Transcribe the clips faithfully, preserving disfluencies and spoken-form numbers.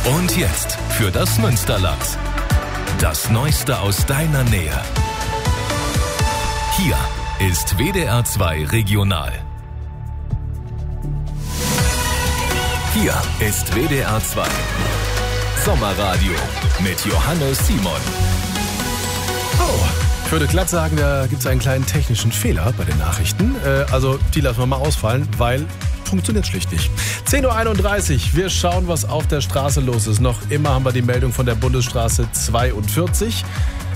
Und jetzt für das Münsterland. Das Neueste aus deiner Nähe. Hier ist W D R zwei Regional. Hier ist W D R zwei Sommerradio mit Johannes Simon. Oh, ich würde glatt sagen, da gibt es einen kleinen technischen Fehler bei den Nachrichten. Äh, also die lassen wir mal ausfallen, weil funktioniert schlicht nicht. zehn Uhr einunddreißig, wir schauen, was auf der Straße los ist. Noch immer haben wir die Meldung von der Bundesstraße zweiundvierzig.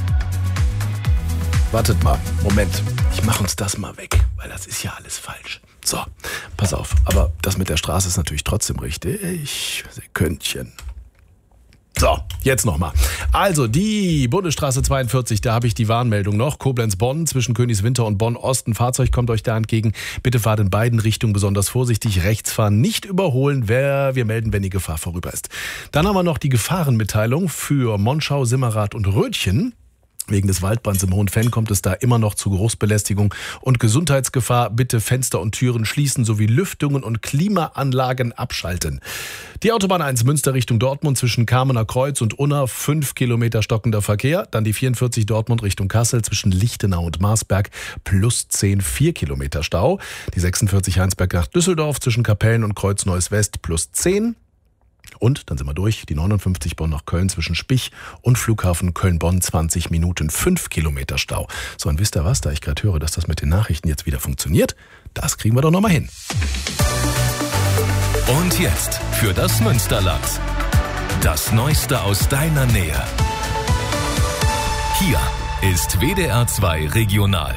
Wartet mal, Moment, ich mache uns das mal weg, weil das ist ja alles falsch. So, pass auf, aber das mit der Straße ist natürlich trotzdem richtig. Sekündchen. So, jetzt nochmal. Also die Bundesstraße zweiundvierzig, da habe ich die Warnmeldung noch. Koblenz-Bonn zwischen Königswinter und Bonn-Ost. Ein Fahrzeug kommt euch da entgegen. Bitte fahrt in beiden Richtungen besonders vorsichtig. Rechts fahren, nicht überholen. Wer, wir melden, wenn die Gefahr vorüber ist. Dann haben wir noch die Gefahrenmitteilung für Monschau, Simmerath und Rötchen. Wegen des Waldbrands im Hohenfenn kommt es da immer noch zu Geruchsbelästigung und Gesundheitsgefahr. Bitte Fenster und Türen schließen sowie Lüftungen und Klimaanlagen abschalten. Die Autobahn eins Münster Richtung Dortmund zwischen Kamener Kreuz und Unna, fünf Kilometer stockender Verkehr. Dann die vierundvierzig Dortmund Richtung Kassel zwischen Lichtenau und Marsberg plus zehn, vier Kilometer Stau. Die sechsundvierzig Heinsberg nach Düsseldorf zwischen Kapellen und Kreuz Neues West plus zehn. Und, dann sind wir durch, die neunundfünfzig Bonn nach Köln zwischen Spich und Flughafen Köln-Bonn, zwanzig Minuten, fünf Kilometer Stau. So, und wisst ihr was, da ich gerade höre, dass das mit den Nachrichten jetzt wieder funktioniert, das kriegen wir doch nochmal hin. Und jetzt für das Münsterland. Das Neueste aus deiner Nähe. Hier ist W D R zwei Regional.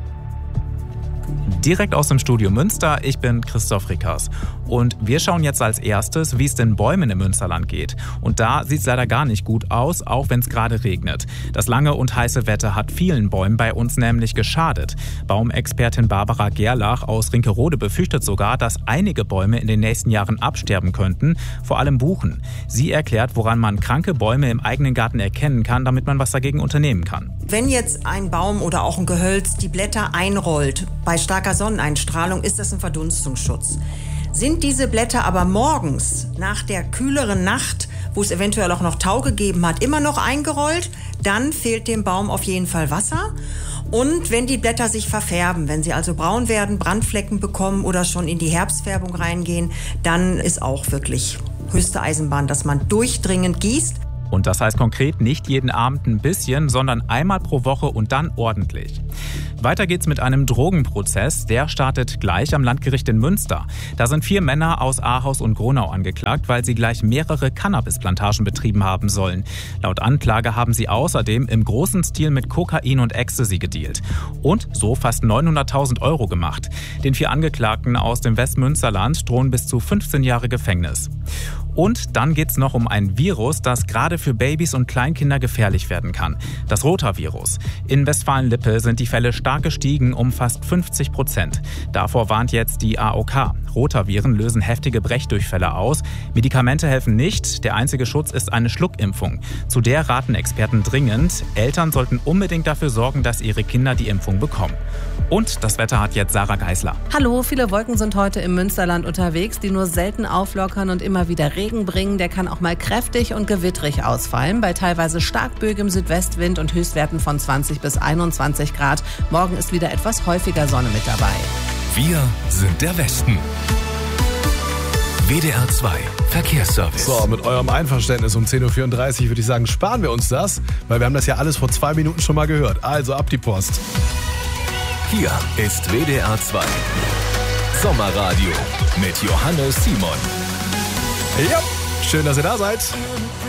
Direkt aus dem Studio Münster, ich bin Christoph Rickers. Und wir schauen jetzt als erstes, wie es den Bäumen im Münsterland geht. Und da sieht es leider gar nicht gut aus, auch wenn es gerade regnet. Das lange und heiße Wetter hat vielen Bäumen bei uns nämlich geschadet. Baumexpertin Barbara Gerlach aus Rinkerode befürchtet sogar, dass einige Bäume in den nächsten Jahren absterben könnten, vor allem Buchen. Sie erklärt, woran man kranke Bäume im eigenen Garten erkennen kann, damit man was dagegen unternehmen kann. Wenn jetzt ein Baum oder auch ein Gehölz die Blätter einrollt, bei starker Sonneneinstrahlung ist das ein Verdunstungsschutz. Sind diese Blätter aber morgens nach der kühleren Nacht, wo es eventuell auch noch Tau gegeben hat, immer noch eingerollt, dann fehlt dem Baum auf jeden Fall Wasser. Und wenn die Blätter sich verfärben, wenn sie also braun werden, Brandflecken bekommen oder schon in die Herbstfärbung reingehen, dann ist auch wirklich höchste Eisenbahn, dass man durchdringend gießt. Und das heißt konkret nicht jeden Abend ein bisschen, sondern einmal pro Woche und dann ordentlich. Weiter geht's mit einem Drogenprozess. Der startet gleich am Landgericht in Münster. Da sind vier Männer aus Ahaus und Gronau angeklagt, weil sie gleich mehrere Cannabisplantagen betrieben haben sollen. Laut Anklage haben sie außerdem im großen Stil mit Kokain und Ecstasy gedealt. Und so fast neunhunderttausend Euro gemacht. Den vier Angeklagten aus dem Westmünsterland drohen bis zu fünfzehn Jahre Gefängnis. Und dann geht's noch um ein Virus, das gerade für Babys und Kleinkinder gefährlich werden kann. Das Rotavirus. In Westfalen-Lippe sind die Fälle stark gestiegen um fast fünfzig Prozent. Davor warnt jetzt die A O K. Rotaviren lösen heftige Brechdurchfälle aus. Medikamente helfen nicht. Der einzige Schutz ist eine Schluckimpfung. Zu der raten Experten dringend. Eltern sollten unbedingt dafür sorgen, dass ihre Kinder die Impfung bekommen. Und das Wetter hat jetzt Sarah Geisler. Hallo, viele Wolken sind heute im Münsterland unterwegs, die nur selten auflockern und immer wieder Regen bringen. Der kann auch mal kräftig und gewittrig ausfallen, bei teilweise starkböigem Südwestwind und Höchstwerten von zwanzig bis einundzwanzig Grad. Morgen ist wieder etwas häufiger Sonne mit dabei. Wir sind der Westen. W D R zwei Verkehrsservice. So, mit eurem Einverständnis um zehn Uhr vierunddreißig würde ich sagen, sparen wir uns das, weil wir haben das ja alles vor zwei Minuten schon mal gehört. Also ab die Post. Hier ist W D R zwei Sommerradio mit Johannes Simon. Ja, schön, dass ihr da seid.